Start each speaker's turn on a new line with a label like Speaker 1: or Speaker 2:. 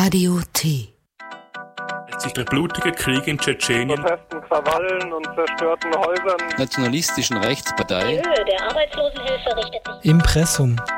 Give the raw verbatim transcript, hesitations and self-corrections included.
Speaker 1: Radio T.
Speaker 2: Der blutige Krieg in Tschetschenien.
Speaker 3: Protesten, Krawallen und zerstörten Häusern.
Speaker 4: Nationalistischen Rechtspartei.
Speaker 5: Die Höhe der Arbeitslosenhilfe richtet sich.
Speaker 6: Impressum.